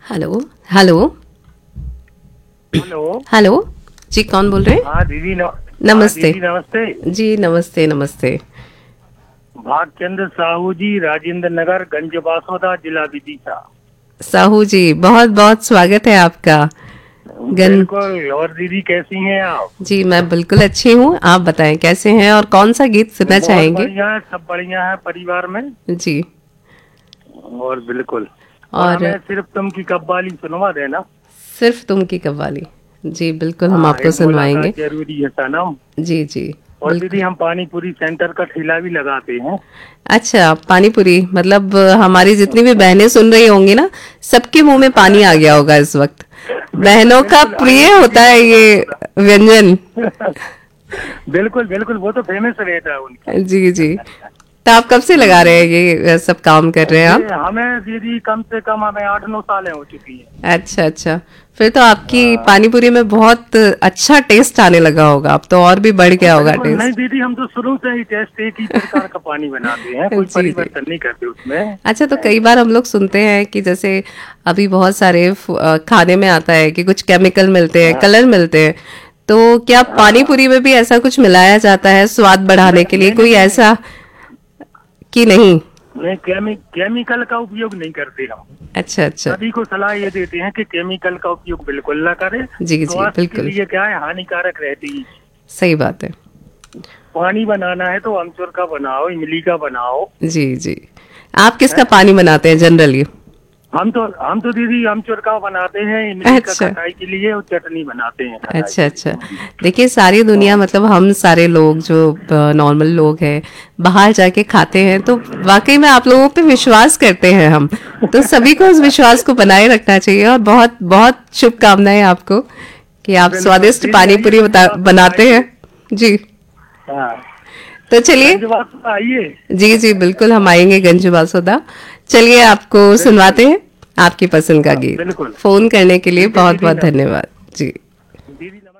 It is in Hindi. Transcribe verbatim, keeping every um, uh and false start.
Hello hello hello. हेलो जी, कौन बोल रहे हैं? हाँ दीदी न... हाँ नमस्ते दीदी नमस्ते। जी, नमस्ते नमस्ते। भागचंद्र साहू जी, राजेंद्र नगर, गंज बासोदा, जिला विदिशा। साहू जी, बहुत बहुत स्वागत है आपका। गन बिल्कुल। और दीदी कैसी हैं आप? जी, मैं बिल्कुल अच्छी हूँ। आप बताएं कैसे हैं और कौन सा गीत सुनना बहुत चाहेंगे? बढ़िया है, सब बढ़िया है परिवार में। जी। और बिल्कुल। और और हमें सिर्फ तुम की कव्वाली सुनवा देना। सिर्फ तुम की कव्वाली। जी बिल्कुल, हम हाँ, आपको एक सुनवाएंगे। मुलाकात जरूरी है सनम। जी जी और दीदी बिल्कुल। हम पानी पूरी सेंटर का ठेला भी लगाते हैं। अच्छा, पानी पूरी मतलब अ, हमारी जितनी भी बहनें सुन रही होंगी ना, सबके मुंह में पानी आ गया होगा इस वक्त। बिल्कुल बहनों का बिल्कुल, आइए प्रिय दीदी होता है गंज ये बासोदा। व्यंजन। बिल्कुल बिल्कुल, वो तो फेमस रहता है उनका। जी जी। तो आप कब से लगा रहे हैं ये सब काम कर रहे हैं ये आप? हमें दीदी कम से कम हमें आठ नौ सालें हो चुकी हैं। अच्छा अच्छा। फिर तो आपकी हाँ, पानी पूरी में बहुत अच्छा टेस्ट आने लगा होगा, अब तो और भी बढ़ गया होगा बिल्कुल। नहीं टेस्ट। दीदी, हम तो शुरू से ही टेस्ट एक ही प्रकार का पानी बनाते हैं, कोई जी जी। परिवर्तन नहीं करते उसमें। अच्छा, तो कई बार हम लोग सुनते हैं कि जैसे अभी बहुत सारे फ- अ, खाने में आता है कि कुछ केमिकल मिलते हैं, हाँ कलर मिलते हैं। तो क्या पानी हाँ। पूरी में भी ऐसा कुछ मिलाया जाता है स्वाद बढ़ाने के नहीं लिए, नहीं कोई नहीं नहीं ऐसा कि नहीं? नहीं, केमि, केमिकल का उपयोग नहीं करते हम। अच्छा अच्छा। सभी को सलाह ये देते हैं कि केमिकल का उपयोग बिल्कुल ना करें। जी जी स्वास्थ्य के बिल्कुल। लिए क्या है, हानिकारक रहती है। सही बात है। पानी बनाना है तो अमचूर का बनाओ, इमली का बनाओ। जी जी। आप किसका है? पानी बनाते हैं जनरली? हम तो हम तो दीदी अमचूर का बनाते हैं, इमली का अच्छा खटाई के लिए, और चटनी बनाते हैं खटाई अच्छा के अच्छा। लिए। देखिए, सारी दुनिया हाँ मतलब हम सारे लोग जो नॉर्मल लोग हैं, बाहर जाके खाते हैं तो वाकई में आप लोगों पे विश्वास करते हैं हम। तो सभी को उस विश्वास को बनाए रखना चाहिए, और बहुत बहुत शुभकामनाएं आपको कि आप बिल्कुल स्वादिष्ट दीदी, पानी आइए पूरी बता गंजबासुदा बनाते आइए। हैं। जी। हाँ, तो चलिए। गंजबासुदा आइए। जी जी बिल्कुल, हम आएंगे गंज बासोदा। चलिए, आपको बिल्कुल। सुनवाते हैं आपकी पसंद का हाँ गीत। बिल्कुल। फोन करने के लिए ठीक है बहुत दीदी बहुत न, धन्यवाद। जी। दीदी न